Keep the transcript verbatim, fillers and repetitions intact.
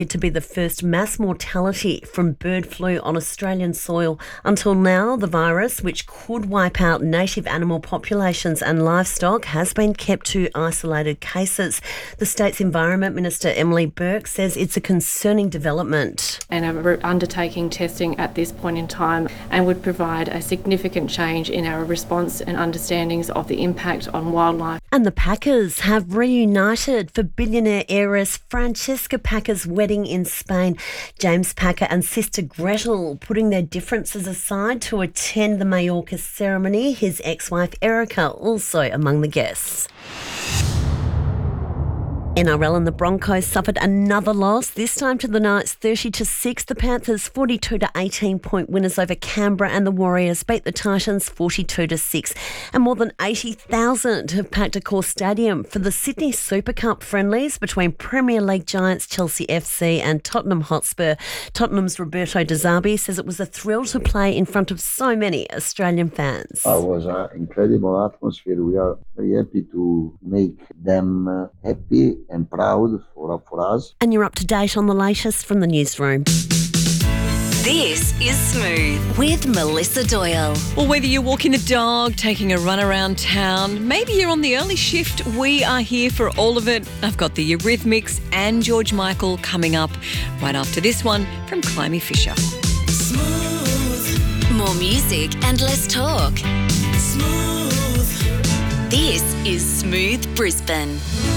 To be the first mass mortality from bird flu on Australian soil. Until now, the virus, which could wipe out native animal populations and livestock, has been kept to isolated cases. The state's Environment Minister, Emily Burke, says it's a concerning development. And are undertaking testing at this point in time and would provide a significant change in our response and understandings of the impact on wildlife. And the Packers have reunited for billionaire heiress Francesca Packer's wedding in Spain. James Packer and sister Gretel putting their differences aside to attend the Mallorca ceremony. His ex-wife Erica also among the guests. N R L and the Broncos suffered another loss, this time to the Knights thirty to six. The Panthers forty-two to eighteen point winners over Canberra, and the Warriors beat the Titans forty-two to six. And more than eighty thousand have packed Accor Stadium for the Sydney Super Cup friendlies between Premier League giants Chelsea F C and Tottenham Hotspur. Tottenham's Roberto De Zerbi says it was a thrill to play in front of so many Australian fans. It was an incredible atmosphere. We are very happy to make them uh, happy and proud for, for us. And you're up to date on the latest from the newsroom. This is Smooth with Melissa Doyle. Well, whether you're walking the dog, taking a run around town, maybe you're on the early shift, we are here for all of it. I've got the Eurythmics and George Michael coming up right after this one from Climby Fisher. Smooth. More music and less talk. Smooth. This is Smooth Brisbane.